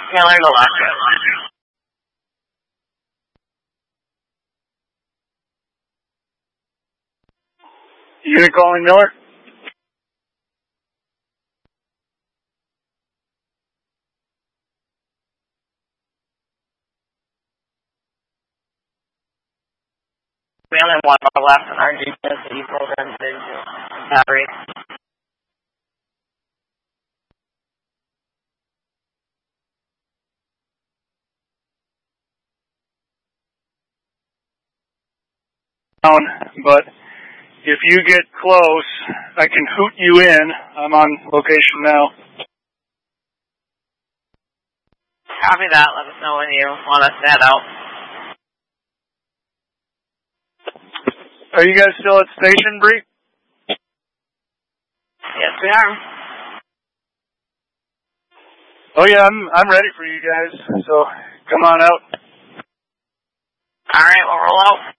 Miller to Lockwood. Unit calling Miller. We only have one more left in our GCSE program division battery. But if you get close, I can hoot you in. I'm on location now. Copy that. Let us know when you want us to head out. Are you guys still at station, Bree? Yes, we are. Oh yeah, I'm ready for you guys. So come on out. All right, we'll roll out.